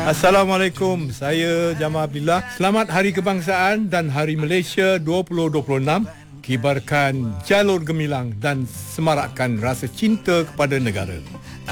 Assalamualaikum, saya Jamal Abdillah. Selamat Hari Kebangsaan dan Hari Malaysia 2026. Kibarkan jalur gemilang dan semarakkan rasa cinta kepada negara.